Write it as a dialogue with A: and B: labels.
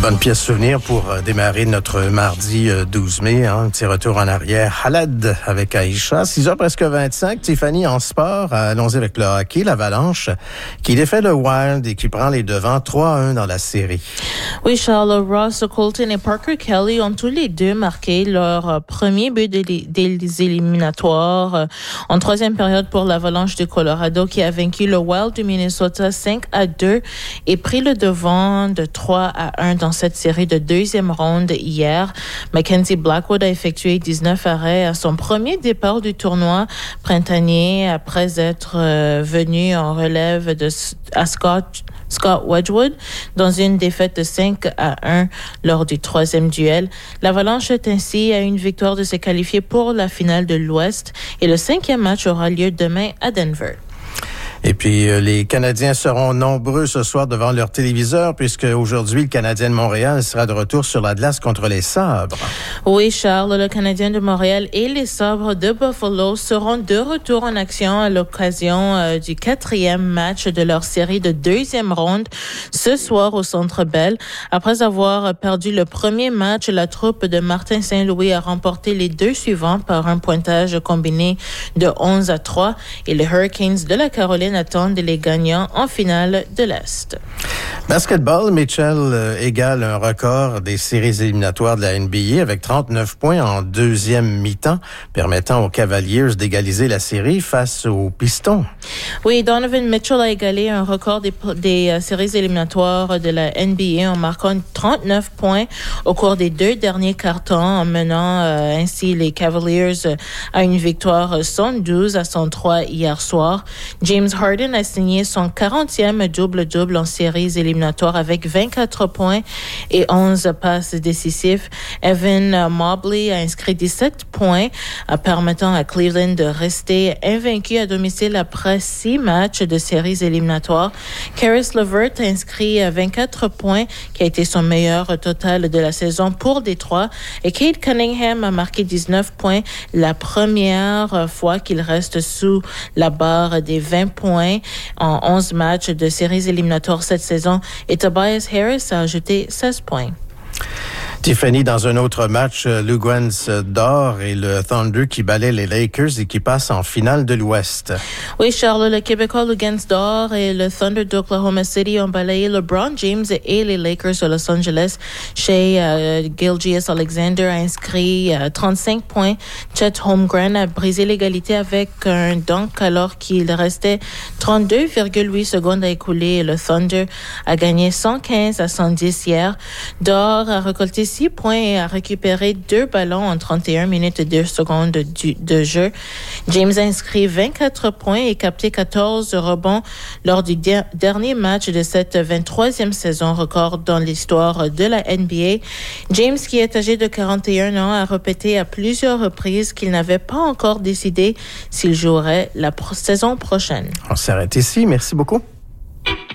A: Bonne pièce souvenir pour démarrer notre mardi 12 mai. Un petit retour en arrière. Halad avec Aïcha. 6h presque 25. Tiffany en sport. Allons-y avec le hockey. L'Avalanche qui défait le Wild et qui prend les devants 3-1 dans la série.
B: Oui, Charles, Ross Colton et Parker Kelly ont tous les deux marqué leur premier but des éliminatoires en troisième période pour l'Avalanche du Colorado qui a vaincu le Wild du Minnesota 5-2 et pris le devant de 3-1 dans cette série de deuxième ronde hier. Mackenzie Blackwood a effectué 19 arrêts à son premier départ du tournoi printanier après être venu en relève à Scott Wedgwood dans une défaite de 5-1 lors du troisième duel. L'Avalanche est ainsi à une victoire de se qualifier pour la finale de l'Ouest et le 5e match aura lieu demain à Denver.
A: Et puis, les Canadiens seront nombreux ce soir devant leur téléviseur puisque aujourd'hui, le Canadien de Montréal sera de retour sur la glace contre les Sabres.
B: Oui, Charles, le Canadien de Montréal et les Sabres de Buffalo seront de retour en action à l'occasion du 4e match de leur série de deuxième ronde ce soir au Centre Bell. Après avoir perdu le premier match, la troupe de Martin Saint-Louis a remporté les deux suivants par un pointage combiné de 11-3 et les Hurricanes de la Caroline attendent les gagnants en finale de l'Est.
A: Basketball, Mitchell égale un record des séries éliminatoires de la NBA avec 39 points en deuxième mi-temps, permettant aux Cavaliers d'égaliser la série face aux Pistons.
B: Oui, Donovan Mitchell a égalé un record des séries éliminatoires de la NBA en marquant 39 points au cours des deux derniers quarts-temps, en menant ainsi les Cavaliers à une victoire 112-103 hier soir. James Harden a signé son 40e double-double en séries éliminatoires avec 24 points et 11 passes décisives. Evan Mobley a inscrit 17 points, permettant à Cleveland de rester invaincu à domicile après 6 matchs de séries éliminatoires. Caris LeVert a inscrit 24 points, qui a été son meilleur total de la saison pour Détroit. Et Cade Cunningham a marqué 19 points, la première fois qu'il reste sous la barre des 20 points en 11 matchs de séries éliminatoires cette saison. Et Tobias Harris a ajouté 16 points.
A: Tiffany, dans un autre match, Lugans d'or et le Thunder qui balaient les Lakers et qui passent en finale de l'Ouest.
B: Oui, Charles, le Québécois Lugans d'or et le Thunder d'Oklahoma City ont balayé LeBron James et les Lakers de Los Angeles. Shai Gilgeous-Alexander a inscrit 35 points. Chet Holmgren a brisé l'égalité avec un dunk alors qu'il restait 32,8 secondes à écouler. Le Thunder a gagné 115-110 hier. D'or a récolté 6 points et a récupéré 2 ballons en 31 minutes et 2 secondes de jeu. James a inscrit 24 points et capté 14 rebonds lors du dernier match de cette 23e saison record dans l'histoire de la NBA. James, qui est âgé de 41 ans, a répété à plusieurs reprises qu'il n'avait pas encore décidé s'il jouerait la saison prochaine.
A: On s'arrête ici. Merci beaucoup.